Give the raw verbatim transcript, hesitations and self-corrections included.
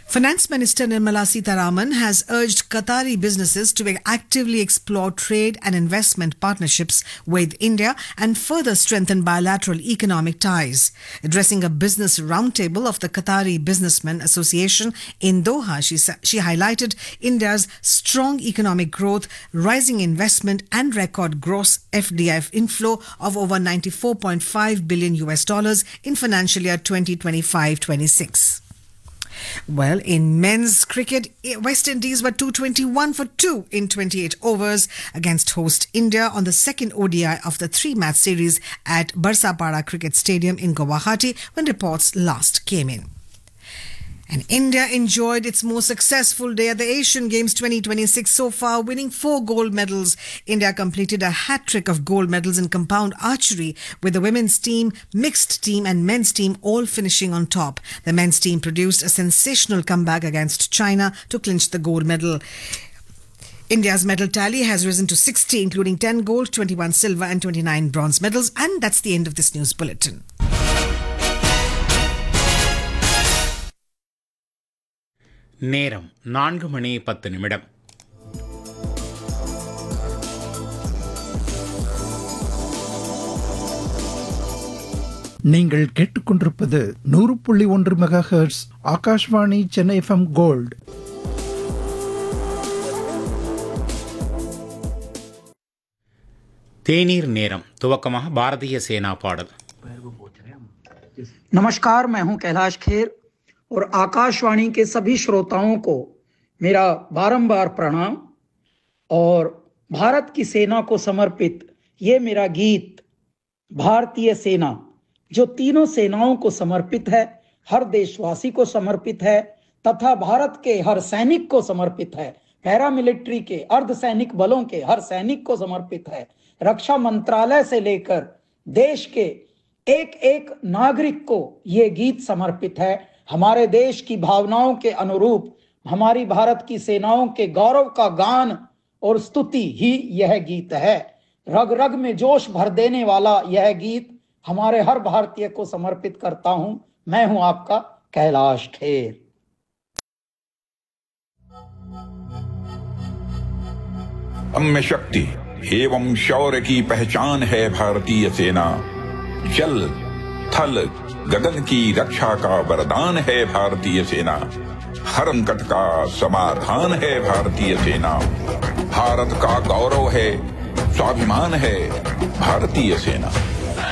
Finance Minister Nirmala Sitharaman has urged Qatari businesses to actively explore trade and investment partnerships with India and further strengthen bilateral economic ties. Addressing a business roundtable of the Qatari Businessmen Association in Doha, she, she highlighted India's strong economic growth, rising investment and record gross F D I inflow of over ninety-four point five billion U S dollars in financial year twenty twenty-five twenty-six. Well, in men's cricket, West Indies were two twenty-one for two in twenty-eight overs against host India on the second O D I of the three-match series at Barsapara Cricket Stadium in Guwahati when reports last came in. And India enjoyed its most successful day at the Asian Games twenty twenty-six so far, winning four gold medals. India completed a hat-trick of gold medals in compound archery, with the women's team, mixed team and men's team all finishing on top. The men's team produced a sensational comeback against China to clinch the gold medal. India's medal tally has risen to sixty, including ten gold, twenty-one silver and twenty-nine bronze medals. And that's the end of this news bulletin. நேரம் நான்கு மணி பத்து நிமிடம். நீங்கள் கேட்டுக்கொண்டிருப்பது நூறு புள்ளி ஒன்று mega hertz Akashvani Chennai FM gold. தேநீர் நேரம். துவக்கமாக பாரதிய சேனா பாடல். नमस्कार, मैं हूं कैलाश खेर और आकाशवाणी के सभी श्रोताओं को मेरा बारंबार प्रणाम। और भारत की सेना को समर्पित ये मेरा गीत भारतीय सेना, जो तीनों सेनाओं को समर्पित है, हर देशवासी को समर्पित है तथा भारत के हर सैनिक को समर्पित है, पैरामिलिट्री के अर्धसैनिक बलों के हर सैनिक को समर्पित है, रक्षा मंत्रालय से लेकर देश के एक एक नागरिक को ये गीत समर्पित है। हमारे देश की भावनाओं के अनुरूप हमारी भारत की सेनाओं के गौरव का गान और स्तुति ही यह गीत है। रग रग में जोश भर देने वाला यह गीत हमारे हर भारतीय को समर्पित करता हूं। मैं हूं आपका कैलाश खेर। अम्य शक्ति एवं शौर्य की पहचान है भारतीय सेना। जल थल गगन की रक्षा का वरदान है भारतीय सेना। हर संकट का समाधान है भारतीय सेना। भारत का गौरव है, स्वाभिमान है भारतीय सेना।